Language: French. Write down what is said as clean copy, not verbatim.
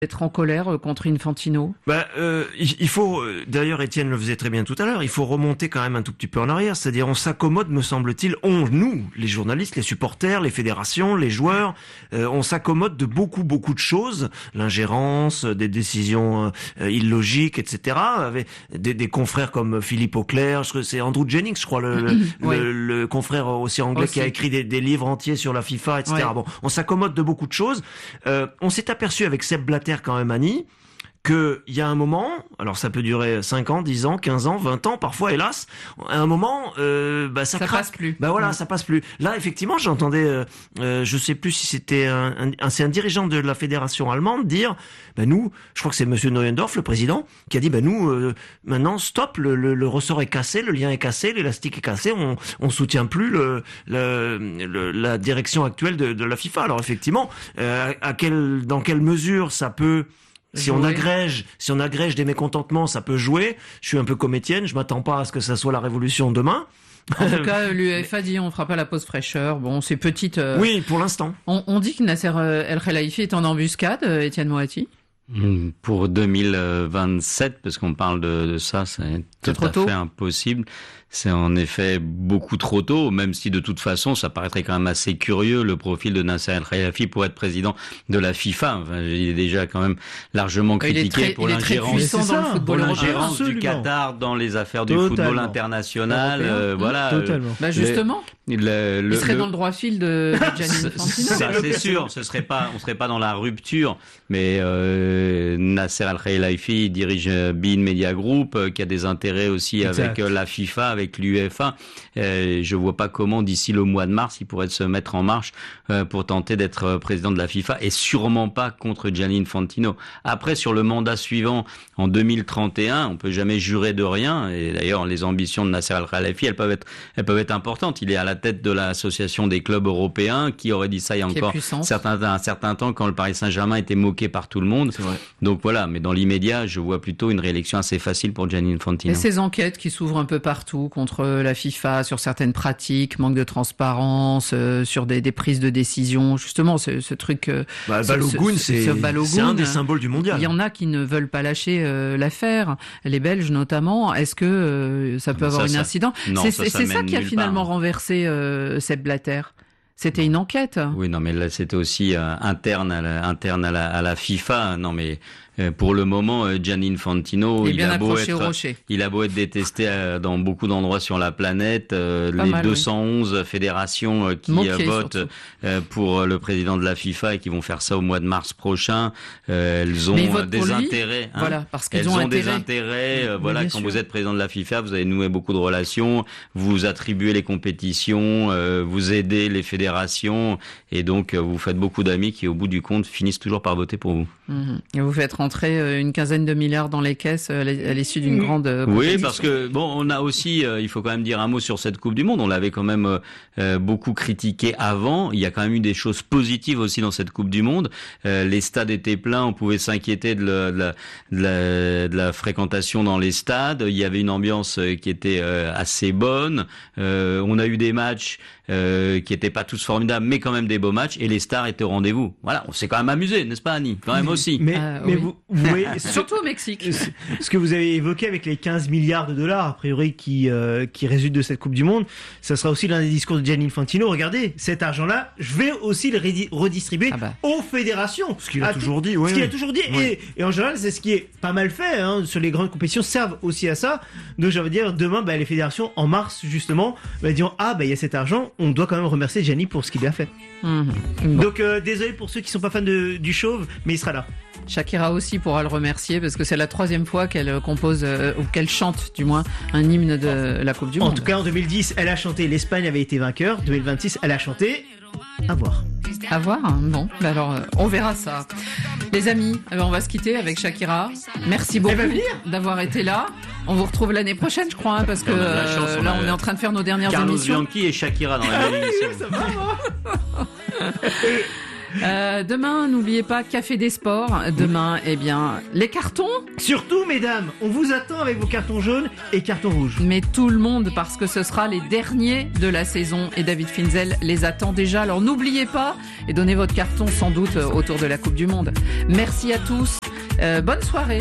Être en colère contre Infantino? Il faut, d'ailleurs Étienne le faisait très bien tout à l'heure, il faut remonter quand même un tout petit peu en arrière, c'est-à-dire on s'accommode, me semble-t-il, nous, les journalistes, les supporters, les fédérations, les joueurs, on s'accommode de beaucoup de choses, l'ingérence, des décisions illogiques, etc. Avec des confrères comme Philippe Auclair, c'est Andrew Jennings, je crois, le confrère aussi anglais qui a écrit des livres entiers sur la FIFA, etc. Ouais. Bon, on s'accommode de beaucoup de choses. On s'est aperçu avec Sepp Blatter quand même, Annie, que il y a un moment, alors ça peut durer 5 ans, 10 ans, 15 ans, 20 ans, parfois, hélas, à un moment, ça passe plus. Ça passe plus. Là, effectivement, j'entendais, je sais plus si c'était c'est un dirigeant de la fédération allemande dire, nous, je crois que c'est monsieur Neuendorf, le président, qui a dit, nous, maintenant, stop, le ressort est cassé, le lien est cassé, l'élastique est cassé, on soutient plus la direction actuelle de la FIFA. Alors, effectivement, dans quelle mesure ça peut, si on agrège des mécontentements, ça peut jouer. Je suis un peu comme Étienne, je m'attends pas à ce que ça soit la révolution demain. En tout cas, l'UEFA dit on fera pas la pause fraîcheur. Bon, c'est petite. Oui, pour l'instant. On dit que Nasser El Khelaifi est en embuscade, Étienne Moati. Pour 2027, parce qu'on parle de ça, c'est tout à fait impossible. C'est en effet beaucoup trop tôt, même si de toute façon, ça paraîtrait quand même assez curieux, le profil de Nasser El Khelaifi pour être président de la FIFA. Enfin, il est déjà quand même largement critiqué pour l'ingérence du Qatar dans les affaires du football international. Voilà. Totalement. Justement. Il serait dans le droit fil de Gianni Infantino. Ça, c'est sûr. On serait pas dans la rupture, mais Nasser El Khelaifi dirige beIN Media Group, qui a des intérêts aussi avec la FIFA, avec l'UEFA. Je vois pas comment d'ici le mois de mars il pourrait se mettre en marche pour tenter d'être président de la FIFA, et sûrement pas contre Gianni Infantino. Après, sur le mandat suivant en 2031, on peut jamais jurer de rien, et d'ailleurs les ambitions de Nasser El Khelaifi elles peuvent être importantes. Il est à la tête de l'association des clubs européens, qui aurait dit ça il y a encore un certain temps, quand le Paris Saint-Germain était moqué par tout le monde. Donc voilà, mais dans l'immédiat, je vois plutôt une réélection assez facile pour Gianni Infantino. Et ces enquêtes qui s'ouvrent un peu partout contre la FIFA sur certaines pratiques, manque de transparence, sur des prises de décision, justement ce truc. Balogun, c'est un des symboles du mondial. Il y en a qui ne veulent pas lâcher l'affaire, les Belges notamment. Est-ce que ça peut avoir une incidence? C'est ça qui a finalement renversé Sepp Blatter. C'était une enquête. Oui, non, mais là, c'était aussi interne à la FIFA. Non, mais pour le moment, Gianni Infantino, il a beau être détesté dans beaucoup d'endroits sur la planète. Les 211 fédérations qui votent pour le président de la FIFA et qui vont faire ça au mois de mars prochain, elles ont des intérêts. Voilà, parce qu'ils ont des intérêts. Voilà, quand vous êtes président de la FIFA, vous avez noué beaucoup de relations, vous attribuez les compétitions, vous aidez les fédérations, et donc vous faites beaucoup d'amis qui, au bout du compte, finissent toujours par voter pour vous. Et vous faites rentrer une quinzaine de milliards dans les caisses à l'issue d'une grande compétition. Oui, parce que on a aussi, il faut quand même dire un mot sur cette Coupe du Monde. On l'avait quand même beaucoup critiqué avant. Il y a quand même eu des choses positives aussi dans cette Coupe du Monde. Les stades étaient pleins, on pouvait s'inquiéter de la fréquentation dans les stades. Il y avait une ambiance qui était assez bonne. On a eu des matchs qui étaient pas tous formidables, mais quand même des beaux matchs, et les stars étaient au rendez-vous. Voilà, on s'est quand même amusé, n'est-ce pas, Annie? Quand même aussi. Mais vous voyez, surtout au Mexique. Ce que vous avez évoqué avec les 15 milliards de dollars, a priori, qui résultent de cette Coupe du Monde, ça sera aussi l'un des discours de Gianni Infantino. Regardez, cet argent-là, je vais aussi le redistribuer aux fédérations. Ce qu'il a toujours dit, Ce qu'il a toujours dit. Oui. Et en général, c'est ce qui est pas mal fait, sur les grandes compétitions, servent aussi à ça. Donc, j'allais dire, demain, les fédérations, en mars, justement, diront, il y a cet argent, on doit quand même remercier Gianni pour ce qu'il a fait. Donc, désolé pour ceux qui sont pas fans du chauve, mais il sera là. Shakira aussi pourra le remercier, parce que c'est la 3e fois qu'elle compose, ou qu'elle chante du moins, un hymne de la Coupe du Monde. En tout cas, en 2010, elle a chanté l'Espagne avait été vainqueur. 2026, elle a chanté À voir. À voir. Bon, alors on verra ça. Les amis, on va se quitter avec Shakira. Merci beaucoup d'avoir été là. On vous retrouve l'année prochaine, je crois, parce que là, on est en train de faire nos dernières émissions. Carlos Bianchi et Shakira dans la même émission. Demain, n'oubliez pas Café des Sports. Demain, eh bien, les cartons. Surtout, mesdames, on vous attend avec vos cartons jaunes et cartons rouges. Mais tout le monde, parce que ce sera les derniers de la saison et David Finzel les attend déjà. Alors n'oubliez pas et donnez votre carton sans doute autour de la Coupe du Monde. Merci à tous. Bonne soirée.